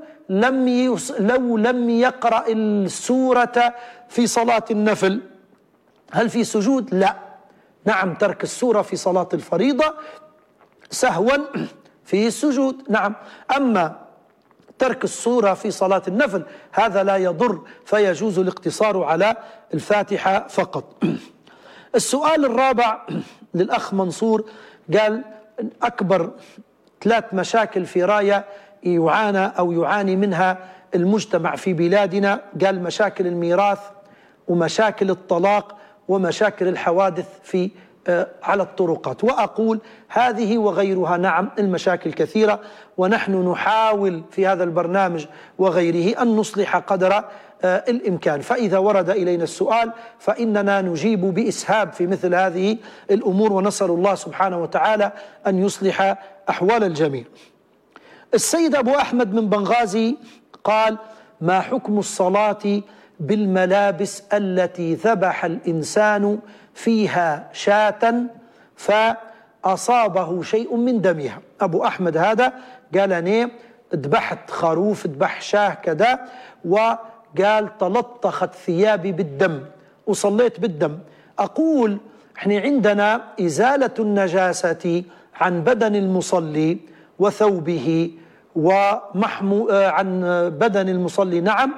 لو لم يقرأ السورة في صلاة النفل هل في سجود؟ لا. نعم، ترك السورة في صلاة الفريضة سهوا فيه السجود، نعم. أما ترك السورة في صلاة النفل هذا لا يضر، فيجوز الاقتصار على الفاتحة فقط. السؤال الرابع للأخ منصور، قال أكبر 3 مشاكل في راية يعاني منها المجتمع في بلادنا، قال مشاكل الميراث ومشاكل الطلاق ومشاكل الحوادث على الطرقات. وأقول هذه وغيرها نعم المشاكل كثيرة، ونحن نحاول في هذا البرنامج وغيره أن نصلح قدر الإمكان. فإذا ورد إلينا السؤال فإننا نجيب بإسهاب في مثل هذه الأمور، ونسأل الله سبحانه وتعالى أن يصلح أحوال الجميع. السيد أبو أحمد من بنغازي قال: ما حكم الصلاة بالملابس التي ذبح الإنسان فيها شاة فأصابه شيء من دمها؟ أبو أحمد هذا قال أنا ذبحت خروف، ذبح شاه كذا، وقال تلطخت ثيابي بالدم وصليت بالدم. أقول احنا عندنا إزالة النجاسة عن بدن المصلي وثوبه عن بدن المصلي نعم،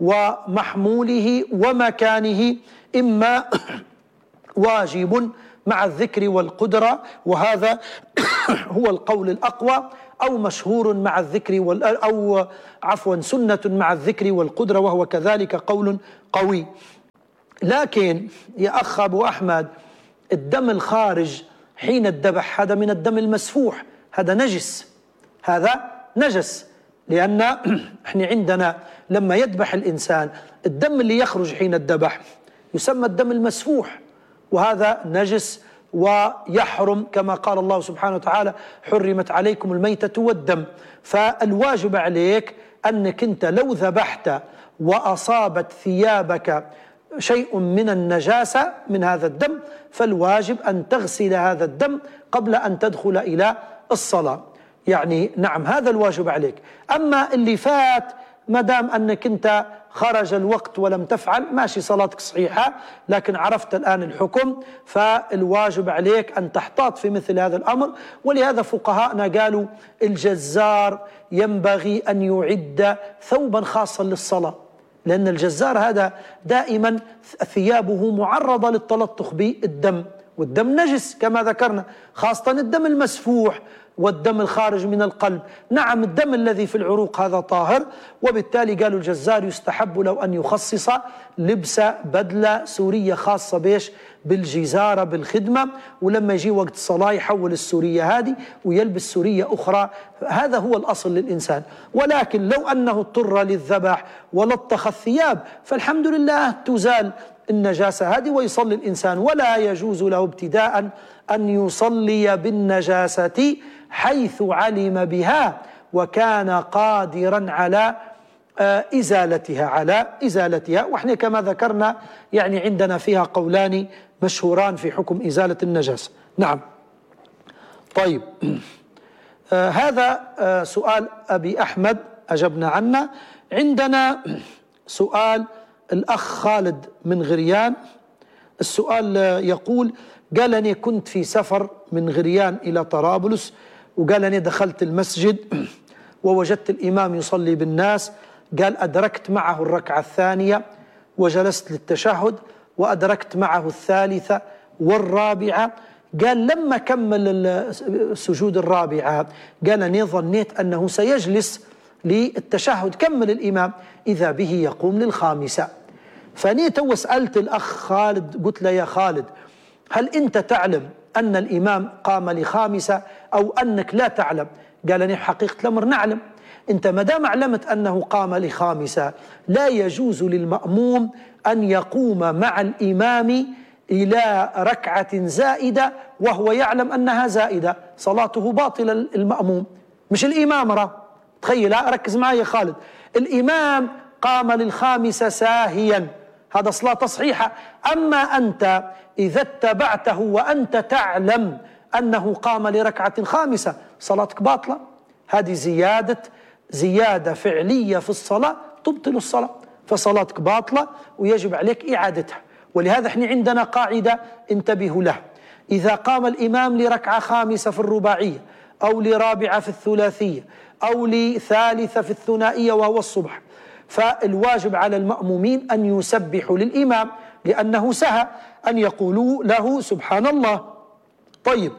ومحموله ومكانه إما واجب مع الذكر والقدرة، وهذا هو القول الأقوى، أو مشهور مع الذكر أو عفوا سنة مع الذكر والقدرة، وهو كذلك قول قوي. لكن يا أخ أبو أحمد، الدم الخارج حين الذبح هذا من الدم المسفوح، هذا نجس، هذا نجس، لأن احنا عندنا لما يذبح الإنسان الدم اللي يخرج حين الذبح يسمى الدم المسفوح، وهذا نجس ويحرم، كما قال الله سبحانه وتعالى: حرمت عليكم الميتة والدم. فالواجب عليك أنك أنت لو ذبحت وأصابت ثيابك شيء من النجاسة من هذا الدم، فالواجب أن تغسل هذا الدم قبل أن تدخل إلى الصلاة. يعني نعم، هذا الواجب عليك. أما اللي فات ما دام أنك أنت خرج الوقت ولم تفعل، ماشي، صلاتك صحيحة، لكن عرفت الآن الحكم، فالواجب عليك أن تحتاط في مثل هذا الأمر. ولهذا فقهاءنا قالوا الجزار ينبغي أن يعد ثوبا خاصا للصلاة، لأن الجزار هذا دائما ثيابه معرضة للتلطخ بالدم، والدم نجس كما ذكرنا، خاصة الدم المسفوح والدم الخارج من القلب. نعم، الدم الذي في العروق هذا طاهر، وبالتالي قالوا الجزار يستحب له أن يخصص لبس بدلة سورية خاصة بيش بالجزارة بالخدمة، ولما يجي وقت الصلاة يحول السورية هذه ويلبس سورية أخرى. هذا هو الأصل للإنسان. ولكن لو أنه اضطر للذبح ولطخ الثياب فالحمد لله تزال النجاسة هذه ويصلي الإنسان. ولا يجوز له ابتداء أن يصلي بالنجاسة حيث علم بها وكان قادرا على إزالتها. وإحنا كما ذكرنا يعني عندنا فيها قولان مشهوران في حكم إزالة النجاسة. نعم. طيب، هذا سؤال أبي أحمد أجبنا عنه. عندنا سؤال الأخ خالد من غريان. السؤال يقول: قال أني كنت في سفر من غريان إلى طرابلس، وقال أني دخلت المسجد ووجدت الإمام يصلي بالناس، قال أدركت معه الركعة الثانية وجلست للتشهد، وأدركت معه الثالثة والرابعة. قال لما كمل السجود الرابعة قال أني ظنيت أنه سيجلس للتشهد، كمل الإمام، إذا به يقوم للخامسة. فنيت وسألت الأخ خالد، قلت له: يا خالد، هل أنت تعلم أن الإمام قام لخامسة أو أنك لا تعلم؟ قال: أنا حقيقة الأمر نعلم. أنت ما دام علمت أنه قام لخامسة لا يجوز للمأموم أن يقوم مع الإمام إلى ركعة زائدة وهو يعلم أنها زائدة، صلاته باطلة. المأموم مش الإمام. تخيل، ركز معي يا خالد، الإمام قام للخامسة ساهيا، هذا صلاة صحيحة. أما أنت إذا اتبعته وأنت تعلم أنه قام لركعة خامسة صلاتك باطلة. هذه زيادة فعلية في الصلاة تبطل الصلاة، فصلاتك باطلة ويجب عليك إعادتها. ولهذا احنا عندنا قاعدة انتبهوا لها: إذا قام الإمام لركعة خامسة في الرباعية أو لرابعة في الثلاثية أو لثالثة في الثنائية وهو الصبح، فالواجب على المأمومين أن يسبحوا للإمام لأنه سهى، أن يقولوا له سبحان الله. طيب،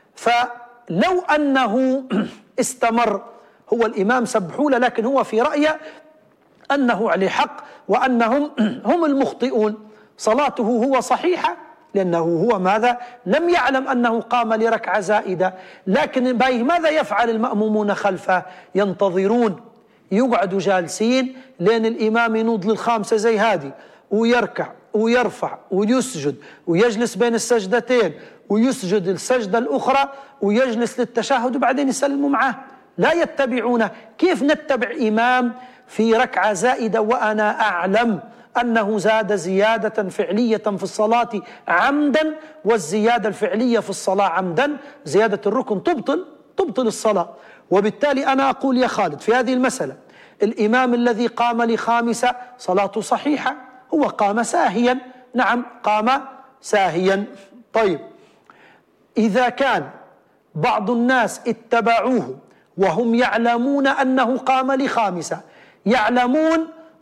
فلو أنه استمر هو الإمام سبحوا له، لكن هو في رأيه أنه عليه حق وأنهم هم المخطئون، صلاته هو صحيحة لأنه هو ماذا؟ لم يعلم أنه قام لركعة زائدة. لكن ماذا يفعل المأمومون خلفه؟ ينتظرون، يقعدوا جالسين لأن الإمام ينوض للخامسة زي هذه، ويركع ويرفع ويسجد ويجلس بين السجدتين ويسجد السجدة الأخرى ويجلس للتشهد وبعدين يسلموا معه. لا يتبعونه. كيف نتبع إمام في ركعة زائدة وأنا أعلم أنه زاد زيادة فعلية في الصلاة عمدا، والزيادة الفعلية في الصلاة عمدا زيادة الركن تبطل الصلاة. وبالتالي أنا أقول يا خالد في هذه المسألة: الإمام الذي قام لخامسة صلاته صحيحة، هو قام ساهيا. نعم، قام ساهيا. طيب، إذا كان بعض الناس اتبعوه وهم يعلمون أنه قام لخامسة، يعلمون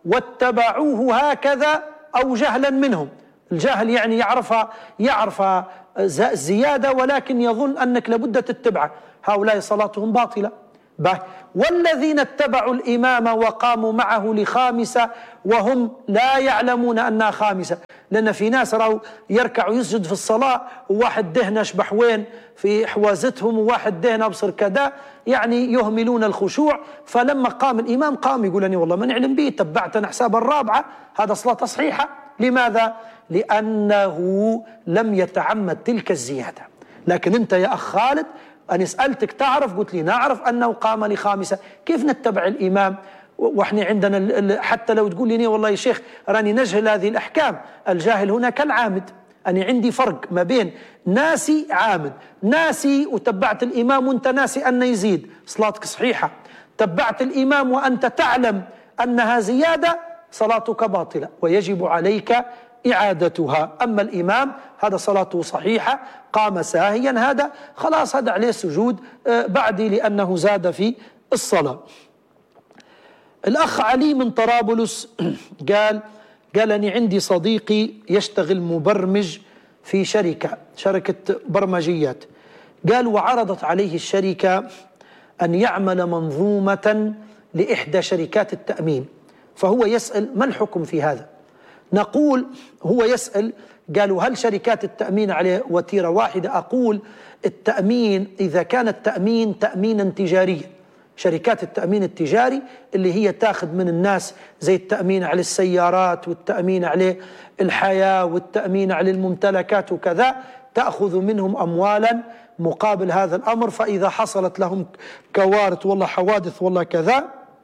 واتبعوه هكذا أو جهلا منهم. الجاهل يعني يعرف زيادة ولكن يظن أنك لابد تتبعه، هؤلاء صلاتهم باطلة. والذين اتبعوا الإمام وقاموا معه لخامسة وهم لا يعلمون أنها خامسة، لأن في ناس رأوا يركع ويسجد في الصلاة وواحد دهن أشبح وين في حوازتهم وواحد دهن أبصر كذا، يعني يهملون الخشوع. فلما قام الإمام قام يقول أني والله ما نعلم به، تبعتنا حساب الرابعة، هذا صلاة صحيحة. لماذا؟ لأنه لم يتعمد تلك الزيادة. لكن أنت يا أخ خالد أنا سألتك تعرف، قلت لي نعرف أنه قام لخامسة، كيف نتبع الإمام وإحنا عندنا حتى لو تقول لي والله يا شيخ راني نجهل هذه الأحكام، الجاهل هنا كالعامد. أنا عندي فرق ما بين ناسي عامد، ناسي وتبعت الإمام وأنت ناسي أنه يزيد، صلاتك صحيحة. تبعت الإمام وأنت تعلم أنها زيادة، صلاتك باطلة ويجب عليك إعادتها. أما الإمام هذا صلاته صحيحة، قام ساهيا، هذا خلاص هذا عليه سجود بعدي لأنه زاد في الصلاة. الأخ علي من طرابلس قال أني عندي صديقي يشتغل مبرمج في شركة برمجيات، قال وعرضت عليه الشركة أن يعمل منظومة لإحدى شركات التأمين، فهو يسأل ما الحكم في هذا؟ نقول هو يسأل قالوا هل شركات التأمين عليه وتيرة واحدة؟ أقول التأمين إذا كان التأمين تأمينا تجاريا، شركات التأمين التجاري اللي هي تاخذ من الناس زي التأمين على السيارات والتأمين على الحياة والتأمين على الممتلكات وكذا، تأخذ منهم أموالا مقابل هذا الأمر، فإذا حصلت لهم كوارث والله حوادث والله كذا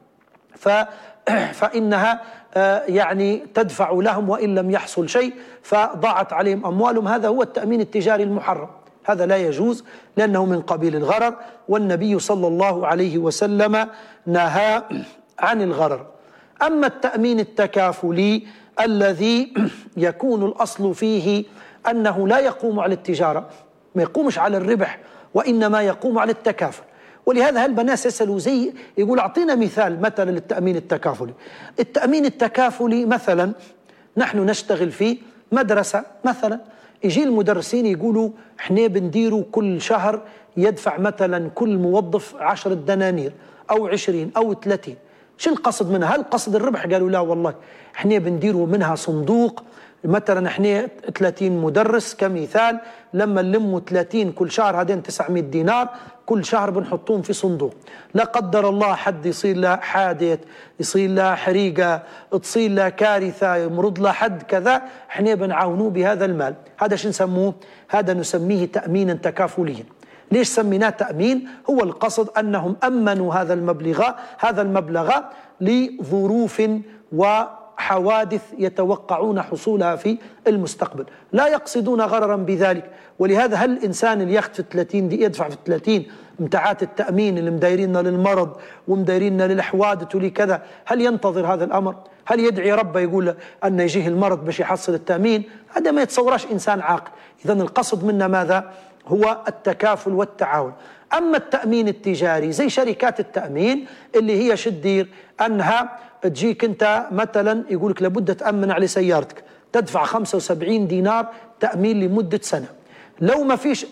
فإنها يعني تدفع لهم وإن لم يحصل شيء فضاعت عليهم أموالهم. هذا هو التأمين التجاري المحرم، هذا لا يجوز لأنه من قبيل الغرر، والنبي صلى الله عليه وسلم نهى عن الغرر. أما التأمين التكافلي الذي يكون الأصل فيه أنه لا يقوم على التجارة، ما يقومش على الربح وإنما يقوم على التكافل. ولهذا هالبناس يسألوا زي يقول أعطينا مثلا للتأمين التكافلي. التأمين التكافلي مثلا نحن نشتغل في مدرسة مثلا، يجي المدرسين يقولوا احنا بنديروا كل شهر يدفع مثلا كل موظف 10 دنانير أو 20 أو 30. شو القصد منها؟ هل قصد الربح؟ قالوا لا والله احنا بنديروا منها صندوق، مثلا احنا 30 مدرس كمثال، لما نلموا 30 كل شهر هذين 900 دينار كل شهر بنحطوهم في صندوق، لا قدر الله حد يصير له حادث، يصير له حريقة، تصير له كارثة، يمرض له حد كذا، احنا بنعاونوه بهذا المال. هذا شو نسموه؟ هذا نسميه تأمينا تكافليا. ليش سميناه تأمين؟ هو القصد أنهم أمنوا هذا المبلغ لظروف وحوادث يتوقعون حصولها في المستقبل، لا يقصدون غررا بذلك. ولهذا هل الإنسان اللي ياخذ في 30 دي يدفع في 30 متاعات التأمين اللي مدايريننا للمرض ومدايريننا للحوادث ولكذا، هل ينتظر هذا الأمر؟ هل يدعي ربه يقول أن يجيه المرض باش يحصل التأمين؟ هذا ما يتصورش إنسان عاقل. إذن القصد منا ماذا؟ هو التكافل والتعاون. أما التأمين التجاري زي شركات التأمين اللي هي شدير أنها تجيك أنت مثلا يقولك لابد تأمن على سيارتك، تدفع 75 دينار تأمين لمدة سنة، لو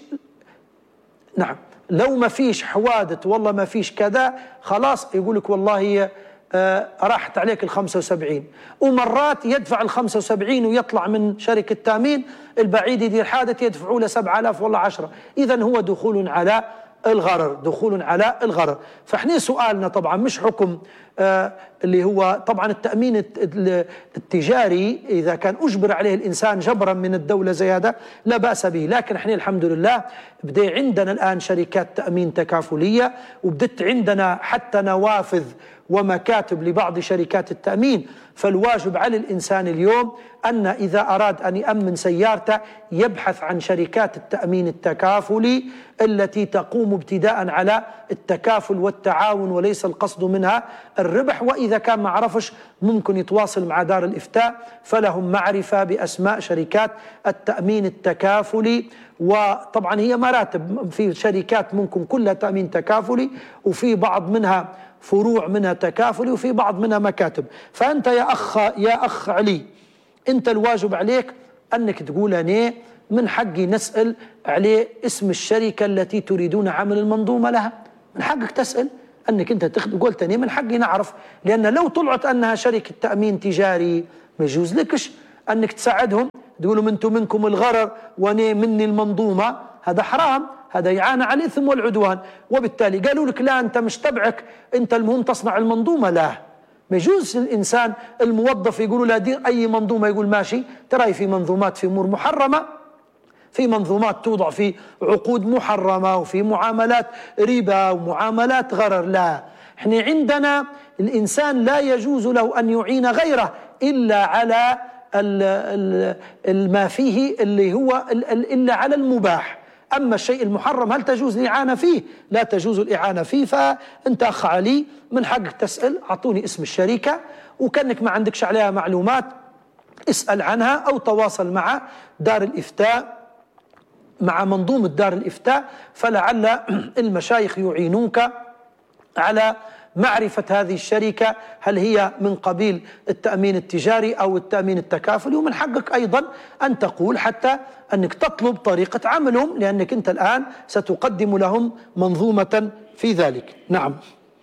ما فيش حوادث والله ما فيش كذا خلاص يقولك والله راحت عليك 75. ومرات يدفع 75 ويطلع من شركة تأمين البعيد يدير حادث يدفعوا له 7000 والله 10. إذن هو دخول على الغرر. فاحنا سؤالنا طبعا مش حكم اللي هو طبعا التأمين التجاري إذا كان أجبر عليه الإنسان جبرا من الدولة زي هذا لا بأس به، لكن احنا الحمد لله بدأ عندنا الآن شركات تأمين تكافلية، وبدت عندنا حتى نوافذ ومكاتب لبعض شركات التأمين. فالواجب على الإنسان اليوم أن إذا أراد أن يأمن سيارته يبحث عن شركات التأمين التكافلي التي تقوم ابتداء على التكافل والتعاون وليس القصد منها الربح. وإذا كان ما عرفش ممكن يتواصل مع دار الإفتاء فلهم معرفة بأسماء شركات التأمين التكافلي. وطبعا هي مراتب، في شركات ممكن كلها تأمين تكافلي وفي بعض منها فروع منها تكافلي وفي بعض منها مكاتب. فأنت يا أخ علي، أنت الواجب عليك أنك تقول أنا من حقي نسأل عليه اسم الشركة التي تريدون عمل المنظومة لها، من حقك تسأل أنك أنت قلت أنا من حقي نعرف، لأن لو طلعت أنها شركة تأمين تجاري ما يجوز لكش أنك تساعدهم تقولوا منكم الغرر وأنا مني المنظومة، هذا حرام، هذا يعانى على الإثم والعدوان. وبالتالي قالوا لك لا أنت مش تبعك، أنت المهم تصنع المنظومة. لا، ما يجوز الإنسان الموظف يقولوا لا دير أي منظومة يقول ماشي. ترى في منظومات في أمور محرمة، في منظومات توضع في عقود محرمة وفي معاملات ربا ومعاملات غرر. لا، احنا عندنا الإنسان لا يجوز له أن يعين غيره إلا على ما فيه اللي هو إلا على المباح. أما الشيء المحرم هل تجوز الإعانة فيه؟ لا تجوز الإعانة فيه. فأنت أخ علي من حقك تسأل، أعطوني اسم الشركة، وكأنك ما عندكش عليها معلومات اسأل عنها أو تواصل مع دار الإفتاء، مع منظومة دار الإفتاء، فلعل المشايخ يعينوك على معرفة هذه الشركة هل هي من قبيل التأمين التجاري أو التأمين التكافلي. ومن حقك أيضا أن تقول حتى أنك تطلب طريقة عملهم، لأنك أنت الآن ستقدم لهم منظومة في ذلك. نعم.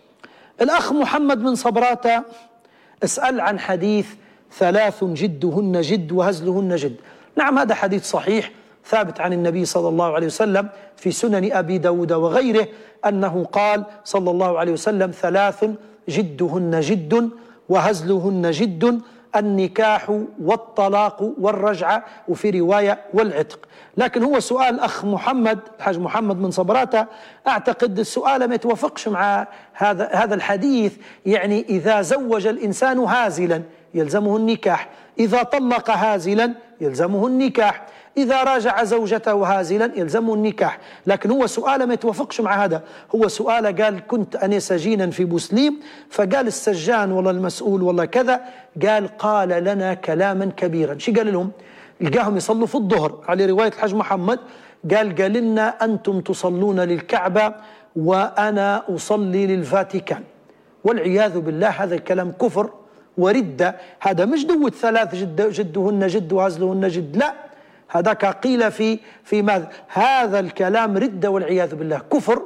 الأخ محمد من صبراتة اسأل عن حديث 3 جدهن جد وهزلهن جد. نعم، هذا حديث صحيح ثابت عن النبي صلى الله عليه وسلم في سنن أبي داود وغيره أنه قال صلى الله عليه وسلم 3 جدهن جد وهزلهن جد، النكاح والطلاق والرجعة، وفي رواية والعتق. لكن هو سؤال الأخ محمد الحاج محمد من صبراتة، أعتقد السؤال ما يتوافقش مع هذا الحديث. يعني إذا زوج الإنسان هازلا يلزمه النكاح، إذا طلق هازلا يلزمه النكاح، إذا راجع زوجته هازلا يلزمه النكاح. لكن هو سؤال ما يتوافقش مع هذا. هو سؤال قال كنت أنا سجينا في بوسليم، فقال السجان والله المسؤول والله كذا، قال لنا كلاما كبيرا. شو قال لهم؟ لقاهم يصلوا في الظهر على رواية الحاج محمد، قال لنا أنتم تصلون للكعبة وأنا أصلي للفاتيكان، والعياذ بالله. هذا الكلام كفر وردة. هذا مش دوت 3 جدهن جد وهزلهن جد، لا، هذاك قيل في ماذا؟ هذا الكلام ردة والعياذ بالله، كفر.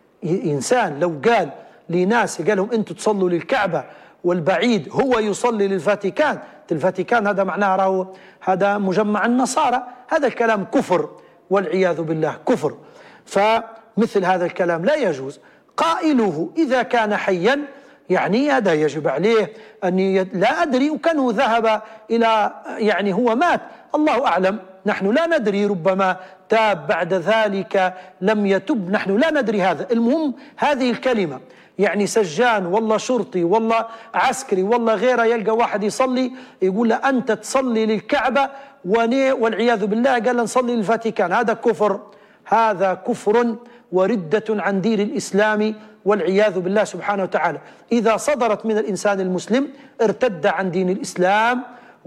إنسان لو قال لناس قال لهم أنتم تصلوا للكعبة والبعيد هو يصلي للفاتيكان، الفاتيكان هذا معناه راهو هذا مجمع النصارى، هذا الكلام كفر والعياذ بالله، كفر. فمثل هذا الكلام لا يجوز. قائله إذا كان حيا يعني هذا يجب عليه أن لا أدري، وكانه ذهب إلى يعني هو مات، الله أعلم، نحن لا ندري، ربما تاب بعد ذلك لم يتب، نحن لا ندري هذا. المهم هذه الكلمة، يعني سجان والله شرطي والله عسكري والله غيره، يلقى واحد يصلي يقول له أنت تصلي للكعبة والعياذ بالله قال نصلي للفاتيكان، هذا كفر، هذا كفر وردة عن دين الإسلام والعياذ بالله سبحانه وتعالى. إذا صدرت من الإنسان المسلم ارتد عن دين الإسلام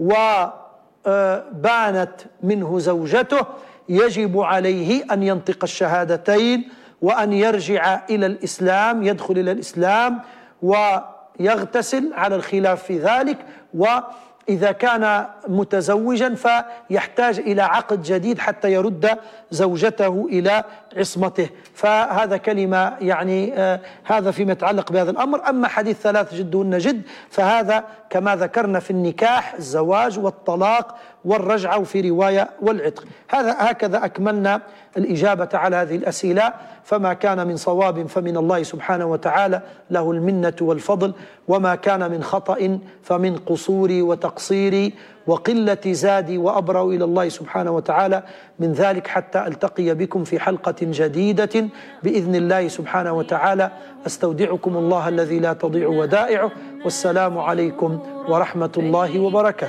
وبانت منه زوجته، يجب عليه أن ينطق الشهادتين وأن يرجع إلى الإسلام، يدخل إلى الإسلام ويغتسل على الخلاف في ذلك. وإذا كان متزوجا فيحتاج إلى عقد جديد حتى يرد زوجته إلى عصمته. فهذا كلمة يعني هذا فيما يتعلق بهذا الأمر. أما حديث 3 جدهن جد فهذا كما ذكرنا في النكاح، الزواج والطلاق والرجعة، وفي رواية والعتق. هكذا أكملنا الإجابة على هذه الأسئلة. فما كان من صواب فمن الله سبحانه وتعالى، له المنة والفضل، وما كان من خطأ فمن قصوري وتقصيري وقلة زادي وأبرأ إلى الله سبحانه وتعالى من ذلك. حتى ألتقي بكم في حلقة جديدة بإذن الله سبحانه وتعالى. أستودعكم الله الذي لا تضيع ودائعه، والسلام عليكم ورحمة الله وبركاته.